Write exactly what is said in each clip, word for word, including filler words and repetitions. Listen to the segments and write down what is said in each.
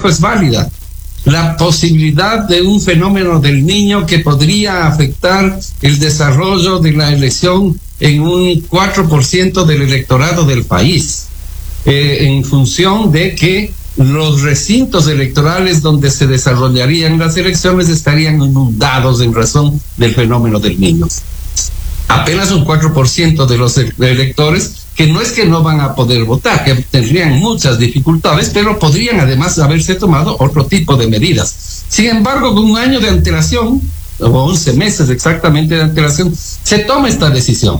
consejo es válida. La posibilidad de un fenómeno del Niño que podría afectar el desarrollo de la elección en un cuatro por ciento del electorado del país, eh, en función de que los recintos electorales donde se desarrollarían las elecciones estarían inundados en razón del fenómeno del Niño. Apenas un cuatro por ciento de los electores, que no es que no van a poder votar, que tendrían muchas dificultades, pero podrían además haberse tomado otro tipo de medidas. Sin embargo, con un año de antelación, o once meses exactamente de antelación, se toma esta decisión.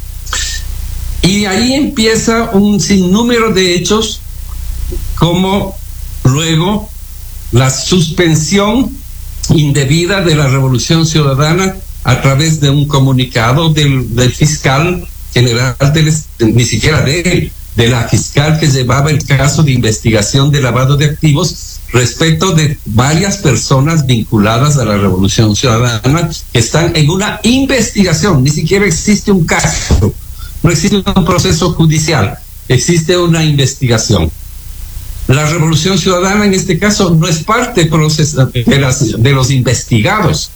Y ahí empieza un sinnúmero de hechos, como luego la suspensión indebida de la Revolución Ciudadana a través de un comunicado del, del fiscal general, del, ni siquiera de él, de la fiscal que llevaba el caso de investigación de lavado de activos respecto de varias personas vinculadas a la Revolución Ciudadana que están en una investigación. Ni siquiera existe un caso, no existe un proceso judicial, existe una investigación. La Revolución Ciudadana en este caso no es parte de, las, de los investigados.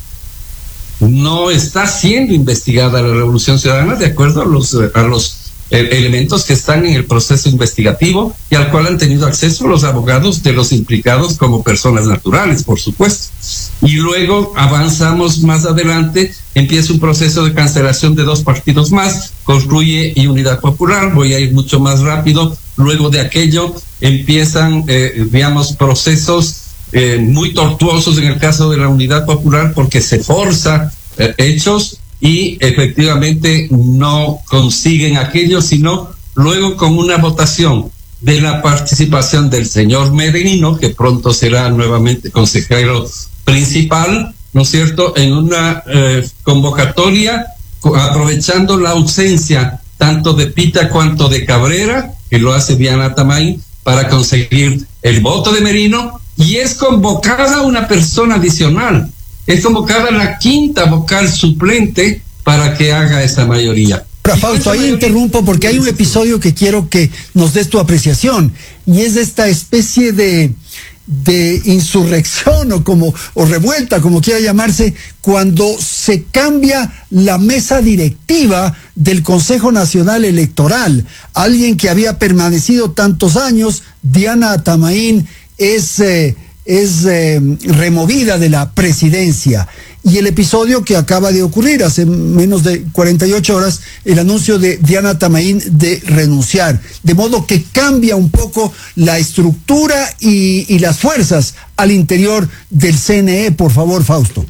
No está siendo investigada la Revolución Ciudadana de acuerdo a los, a los eh, elementos que están en el proceso investigativo y al cual han tenido acceso los abogados de los implicados como personas naturales, por supuesto. Y luego avanzamos más adelante, empieza un proceso de cancelación de dos partidos más, Construye y Unidad Popular. Voy a ir mucho más rápido. Luego de aquello empiezan, eh, digamos, procesos Eh, muy tortuosos en el caso de la Unidad Popular, porque se forza eh, hechos y efectivamente no consiguen aquello, sino luego con una votación de la participación del señor Merino, que pronto será nuevamente consejero principal, ¿no es cierto?, en una eh, convocatoria, aprovechando la ausencia tanto de Pita cuanto de Cabrera, que lo hace Diana Atamaín, para conseguir el voto de Merino. Y es convocada una persona adicional, es convocada la quinta vocal suplente para que haga esa mayoría. Pero Fausto, ahí mayoría... interrumpo porque hay un episodio que quiero que nos des tu apreciación, y es esta especie de de insurrección o como o revuelta, como quiera llamarse, cuando se cambia la mesa directiva del Consejo Nacional Electoral. Alguien que había permanecido tantos años, Diana Atamaín, es, eh, es eh, removida de la presidencia. Y el episodio que acaba de ocurrir hace menos de cuarenta y ocho horas, el anuncio de Diana Atamaín de renunciar. De modo que cambia un poco la estructura y, y las fuerzas al interior del C N E. Por favor, Fausto.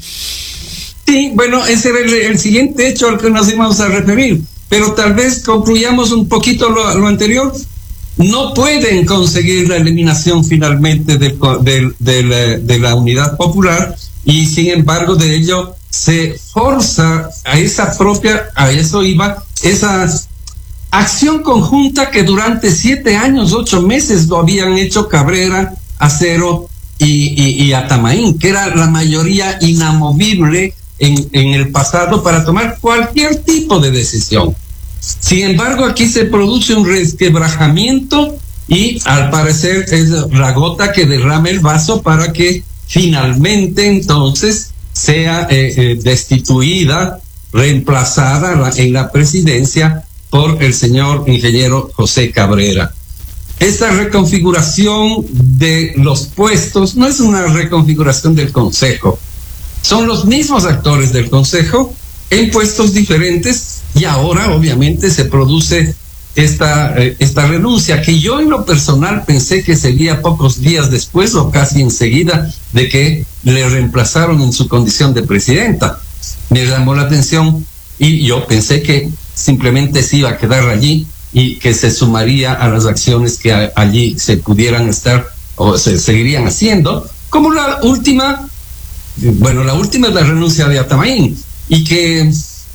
Sí, bueno, ese era el, el siguiente hecho al que nos íbamos a referir. Pero tal vez concluyamos un poquito lo, lo anterior. No pueden conseguir la eliminación finalmente de, de, de, la, de la Unidad Popular, y sin embargo de ello se forza a esa propia, a eso iba, esa acción conjunta que durante siete años, ocho meses lo habían hecho Cabrera, Acero y, y, y Atamaín, que era la mayoría inamovible en, en el pasado para tomar cualquier tipo de decisión. Sin embargo, aquí se produce un resquebrajamiento y al parecer es la gota que derrama el vaso para que finalmente entonces sea eh, eh, destituida, reemplazada la, en la presidencia por el señor ingeniero José Cabrera. Esta reconfiguración de los puestos no es una reconfiguración del Consejo, son los mismos actores del Consejo en puestos diferentes, y ahora obviamente se produce esta, eh, esta renuncia, que yo en lo personal pensé que sería pocos días después o casi enseguida de que le reemplazaron en su condición de presidenta. Me llamó la atención y yo pensé que simplemente se iba a quedar allí y que se sumaría a las acciones que a, allí se pudieran estar o se seguirían haciendo, como la última, bueno, la última es la renuncia de Atamaín, y que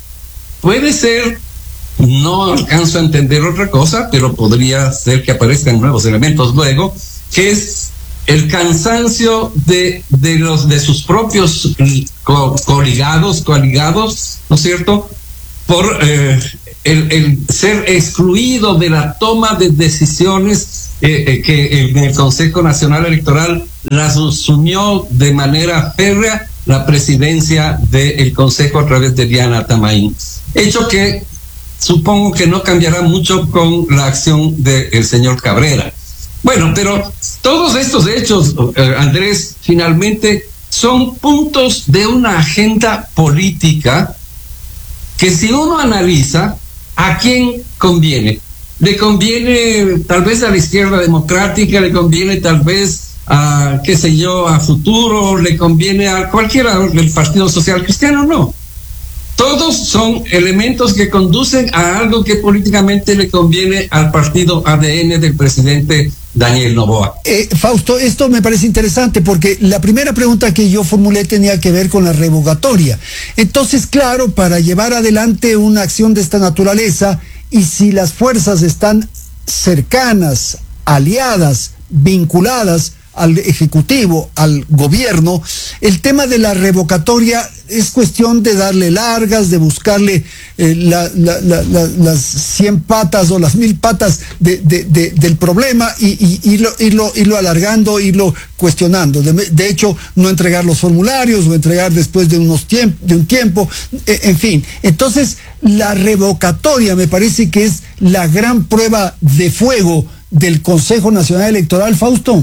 puede ser, no alcanzo a entender otra cosa, pero podría ser que aparezcan nuevos elementos luego, que es el cansancio de, de los de sus propios co coligados, coaligados, ¿no es cierto?, por eh, el, el ser excluido de la toma de decisiones eh, eh, que en el Consejo Nacional Electoral las asumió de manera férrea la presidencia del Consejo a través de Diana Tamaín. Hecho que supongo que no cambiará mucho con la acción del señor Cabrera. Bueno, pero todos estos hechos, eh, Andrés, finalmente son puntos de una agenda política que si uno analiza, ¿a quién conviene? Le conviene tal vez a la izquierda democrática, le conviene tal vez a, qué sé yo, a Futuro, le conviene a cualquiera del Partido Social Cristiano, no. Todos son elementos que conducen a algo que políticamente le conviene al partido A D N del presidente Daniel Noboa. Eh, Fausto, esto me parece interesante porque la primera pregunta que yo formulé tenía que ver con la revocatoria. Entonces, claro, para llevar adelante una acción de esta naturaleza, y si las fuerzas están cercanas, aliadas, vinculadas al Ejecutivo, al gobierno, el tema de la revocatoria es cuestión de darle largas, de buscarle eh, la, la, la, la, las cien patas o las mil patas de, de, de, del problema y, y, y irlo, irlo, irlo alargando, irlo cuestionando. De, de hecho, no entregar los formularios o entregar después de, unos tiemp de un tiempo, eh, en fin. Entonces, la revocatoria me parece que es la gran prueba de fuego del Consejo Nacional Electoral, Fausto.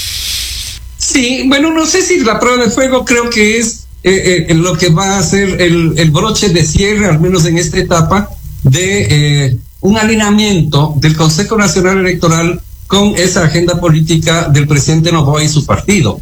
Sí, bueno, no sé si la prueba de fuego, creo que es eh, eh, lo que va a ser el, el broche de cierre, al menos en esta etapa, de eh, un alineamiento del Consejo Nacional Electoral con esa agenda política del presidente Noboa y su partido.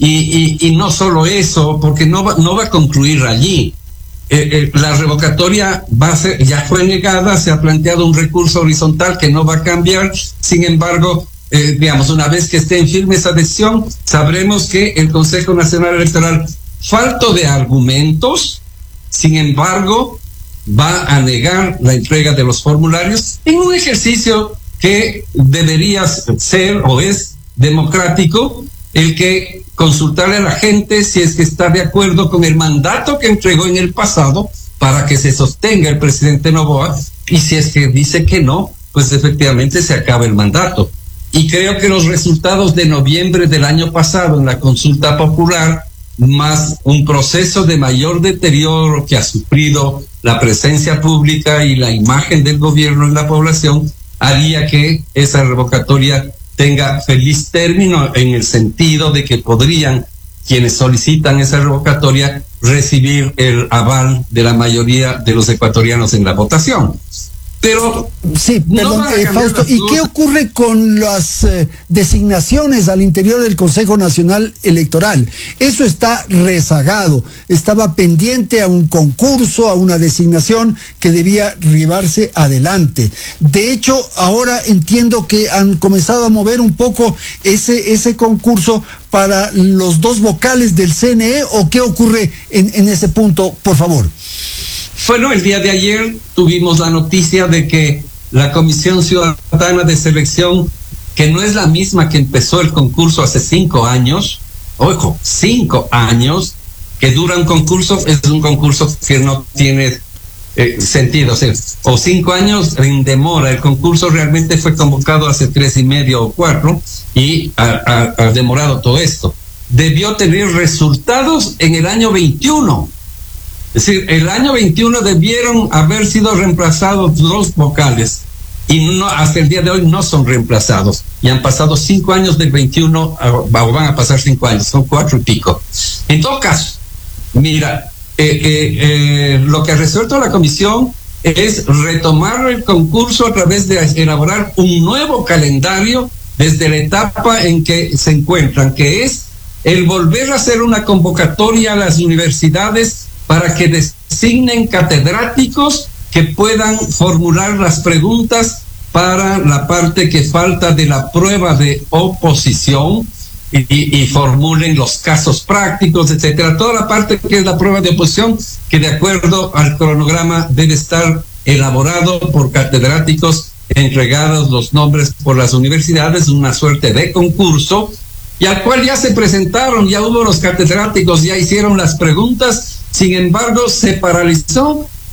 Y, y, y no solo eso, porque no va, no va a concluir allí. Eh, eh, la revocatoria va a ser, ya fue negada, se ha planteado un recurso horizontal que no va a cambiar. Sin embargo, eh, digamos, una vez que esté en firme esa decisión, sabremos que el Consejo Nacional Electoral, falto de argumentos, sin embargo, va a negar la entrega de los formularios en un ejercicio que debería ser o es democrático, el que consultarle a la gente si es que está de acuerdo con el mandato que entregó en el pasado para que se sostenga el presidente Noboa, y si es que dice que no, pues efectivamente se acaba el mandato. Y creo que los resultados de noviembre del año pasado en la consulta popular, más un proceso de mayor deterioro que ha sufrido la presencia pública y la imagen del gobierno en la población, haría que esa revocatoria tenga feliz término, en el sentido de que podrían quienes solicitan esa revocatoria recibir el aval de la mayoría de los ecuatorianos en la votación. Pero sí, perdón, no eh, Fausto, ¿y qué ocurre con las eh, designaciones al interior del Consejo Nacional Electoral? Eso está rezagado, estaba pendiente a un concurso, a una designación que debía llevarse adelante. De hecho, ahora entiendo que han comenzado a mover un poco ese, ese concurso para los dos vocales del C N E, ¿o qué ocurre en, en ese punto, por favor? Bueno, el día de ayer tuvimos la noticia de que la Comisión Ciudadana de Selección, que no es la misma que empezó el concurso hace cinco años, ojo, cinco años, que dura un concurso, es un concurso que no tiene eh, sentido, o sea, o cinco años en demora. El concurso realmente fue convocado hace tres y medio o cuatro y ha, ha, ha demorado todo esto. Debió tener resultados en el año veintiuno. Es decir, el año veintiuno debieron haber sido reemplazados dos vocales y no, hasta el día de hoy no son reemplazados. Y han pasado cinco años del veintiuno, o van a pasar cinco años, son cuatro y pico. En todo caso, mira, eh, eh, eh, lo que ha resuelto la comisión es retomar el concurso a través de elaborar un nuevo calendario desde la etapa en que se encuentran, que es el volver a hacer una convocatoria a las universidades para que designen catedráticos que puedan formular las preguntas para la parte que falta de la prueba de oposición y, y, y formulen los casos prácticos, etcétera. Toda la parte que es la prueba de oposición, que de acuerdo al cronograma debe estar elaborado por catedráticos, entregados los nombres por las universidades, una suerte de concurso, y al cual ya se presentaron, ya hubo los catedráticos, ya hicieron las preguntas. Sin embargo, se paralizó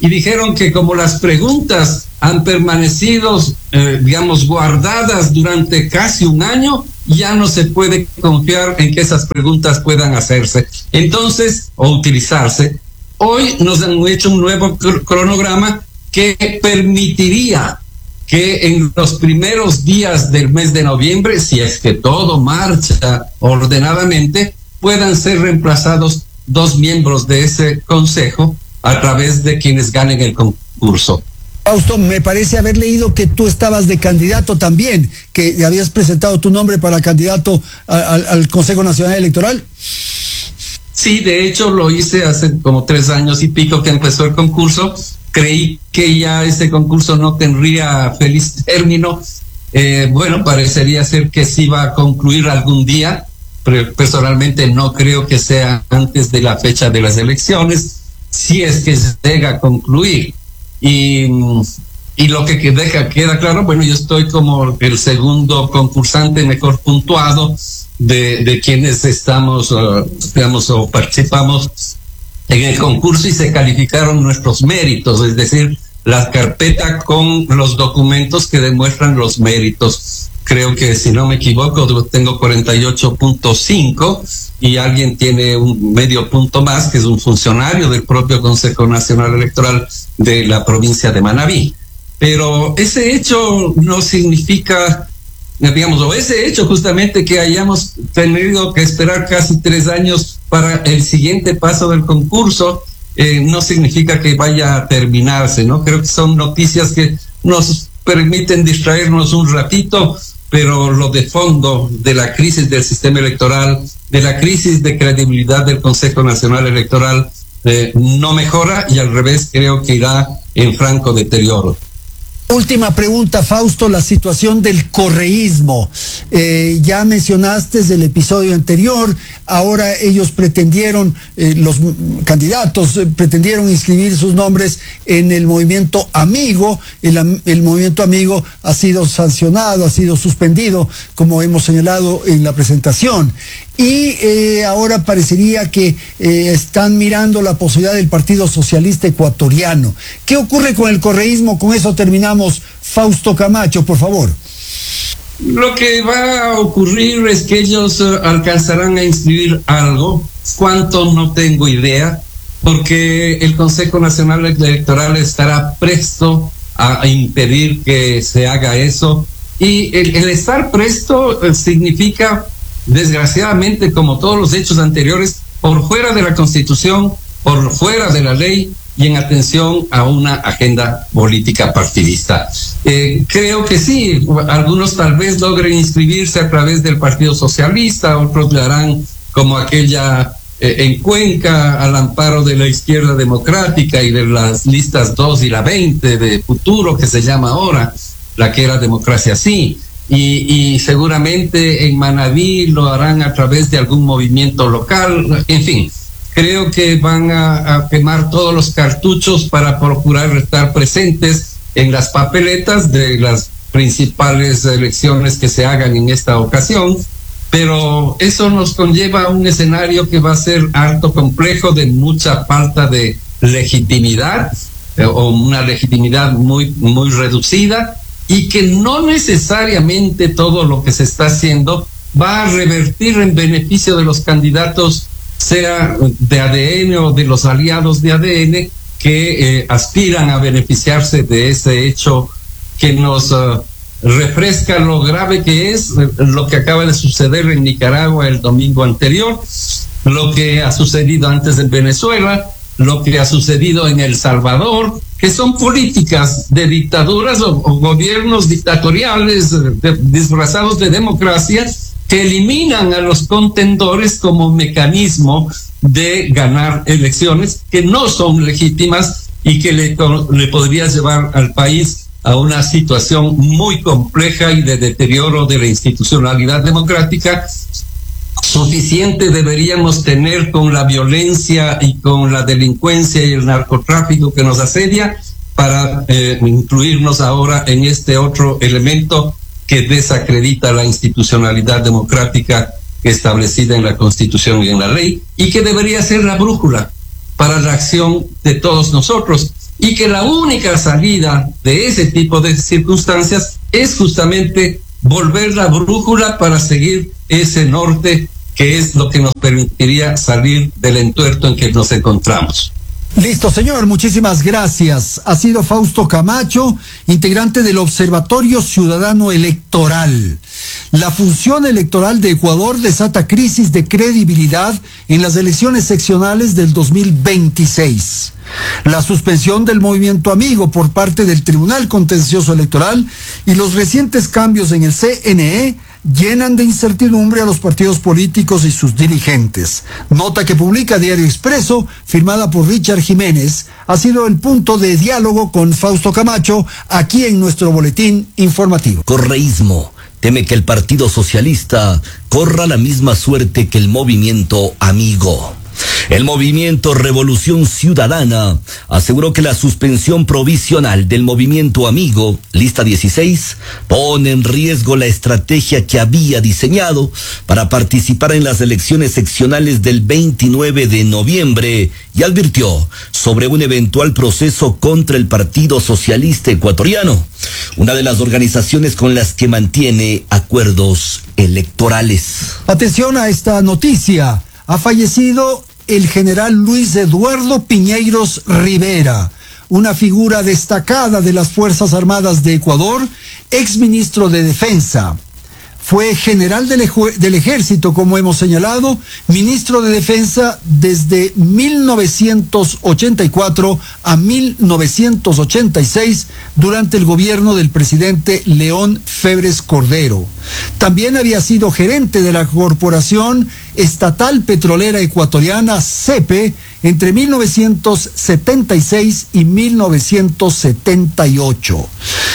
y dijeron que como las preguntas han permanecido, eh, digamos, guardadas durante casi un año, ya no se puede confiar en que esas preguntas puedan hacerse. Entonces, o utilizarse. Hoy nos han hecho un nuevo cr- cronograma que permitiría que en los primeros días del mes de noviembre, si es que todo marcha ordenadamente, puedan ser reemplazados dos miembros de ese consejo a través de quienes ganen el concurso. Fausto, me parece haber leído que tú estabas de candidato también, que habías presentado tu nombre para candidato a, a, al Consejo Nacional Electoral. Sí, de hecho lo hice hace como tres años y pico que empezó el concurso. Creí que ya ese concurso no tendría feliz término. Eh, bueno, parecería ser que sí va a concluir algún día. Pero personalmente no creo que sea antes de la fecha de las elecciones, si es que se llega a concluir. Y, y lo que deja, queda claro, bueno, yo estoy como el segundo concursante mejor puntuado de, de quienes estamos, uh, digamos, o participamos en el concurso, y se calificaron nuestros méritos, es decir, la carpeta con los documentos que demuestran los méritos. Creo que, si no me equivoco, tengo cuarenta y ocho punto cinco y alguien tiene un medio punto más, que es un funcionario del propio Consejo Nacional Electoral de la provincia de Manabí. Pero ese hecho no significa, digamos, o ese hecho justamente que hayamos tenido que esperar casi tres años para el siguiente paso del concurso, eh, no significa que vaya a terminarse, ¿no? Creo que son noticias que nos permiten distraernos un ratito, pero lo de fondo de la crisis del sistema electoral, de la crisis de credibilidad del Consejo Nacional Electoral, eh, no mejora, y al revés creo que irá en franco deterioro. Última pregunta, Fausto, la situación del correísmo. Eh, ya mencionaste desde el episodio anterior, ahora ellos pretendieron, eh, los candidatos eh, pretendieron inscribir sus nombres en el movimiento Amigo. El, el movimiento Amigo ha sido sancionado, ha sido suspendido, como hemos señalado en la presentación. Y eh, ahora parecería que eh, están mirando la posibilidad del Partido Socialista Ecuatoriano. ¿Qué ocurre con el correísmo? Con eso terminamos. Fausto Camacho, por favor. Lo que va a ocurrir es que ellos uh, alcanzarán a inscribir algo. ¿Cuánto? No tengo idea, porque el Consejo Nacional Electoral estará presto a impedir que se haga eso. Y el, el estar presto uh, significa, desgraciadamente, como todos los hechos anteriores, por fuera de la Constitución, por fuera de la ley y en atención a una agenda política partidista. Eh, creo que sí, algunos tal vez logren inscribirse a través del Partido Socialista, otros le harán como aquella eh, en Cuenca, al amparo de la izquierda democrática y de las listas dos y la veinte de Futuro, que se llama ahora, la que era Democracia Sí. Y, y seguramente en Manabí lo harán a través de algún movimiento local. En fin, creo que van a, a quemar todos los cartuchos para procurar estar presentes en las papeletas de las principales elecciones que se hagan en esta ocasión, pero eso nos conlleva a un escenario que va a ser harto complejo, de mucha falta de legitimidad, eh, o una legitimidad muy, muy reducida, y que no necesariamente todo lo que se está haciendo va a revertir en beneficio de los candidatos, sea de A D N o de los aliados de A D N, que eh, aspiran a beneficiarse de ese hecho que nos uh, refresca lo grave que es eh, lo que acaba de suceder en Nicaragua el domingo anterior, lo que ha sucedido antes en Venezuela, lo que ha sucedido en El Salvador, que son políticas de dictaduras o, o gobiernos dictatoriales de, disfrazados de democracia, que eliminan a los contendores como mecanismo de ganar elecciones que no son legítimas y que le, le podría llevar al país a una situación muy compleja y de deterioro de la institucionalidad democrática. Suficiente deberíamos tener con la violencia y con la delincuencia y el narcotráfico que nos asedia para eh, incluirnos ahora en este otro elemento que desacredita la institucionalidad democrática establecida en la Constitución y en la ley, y que debería ser la brújula para la acción de todos nosotros. y que la única salida de ese tipo de circunstancias es justamente volver la brújula para seguir ese norte, que es lo que nos permitiría salir del entuerto en que nos encontramos. Listo, señor, muchísimas gracias. Ha sido Fausto Camacho, integrante del Observatorio Ciudadano Electoral. La función electoral de Ecuador desata crisis de credibilidad en las elecciones seccionales del dos mil veintiséis. La suspensión del movimiento Amigo por parte del Tribunal Contencioso Electoral y los recientes cambios en el C N E llenan de incertidumbre a los partidos políticos y sus dirigentes. Nota que publica Diario Expreso, firmada por Richard Jiménez, ha sido el punto de diálogo con Fausto Camacho aquí en nuestro boletín informativo. Correísmo teme que el Partido Socialista corra la misma suerte que el movimiento Amigo. El movimiento Revolución Ciudadana aseguró que la suspensión provisional del movimiento Amigo, lista dieciséis, pone en riesgo la estrategia que había diseñado para participar en las elecciones seccionales del veintinueve de noviembre y advirtió sobre un eventual proceso contra el Partido Socialista Ecuatoriano, una de las organizaciones con las que mantiene acuerdos electorales. Atención a esta noticia. Ha fallecido el general Luis Eduardo Piñeiros Rivera, una figura destacada de las Fuerzas Armadas de Ecuador, exministro de Defensa. Fue general del, del Ejército, como hemos señalado, ministro de Defensa desde mil novecientos ochenta y cuatro a mil novecientos ochenta y seis durante el gobierno del presidente León Febres Cordero. También había sido gerente de la Corporación Estatal Petrolera Ecuatoriana, CEPE, entre mil novecientos setenta y seis y mil novecientos setenta y ocho.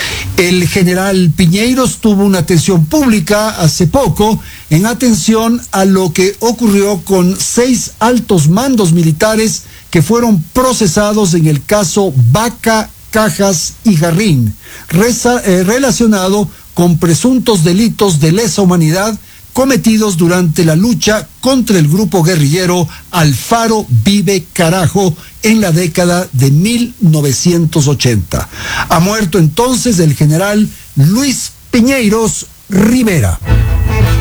El general Piñeiros tuvo una atención pública hace poco en atención a lo que ocurrió con seis altos mandos militares que fueron procesados en el caso Vaca, Cajas y Garrín, reza, eh, relacionado con presuntos delitos de lesa humanidad cometidos durante la lucha contra el grupo guerrillero Alfaro Vive Carajo en la década de mil novecientos ochenta. Ha muerto entonces el general Luis Piñeiros Rivera.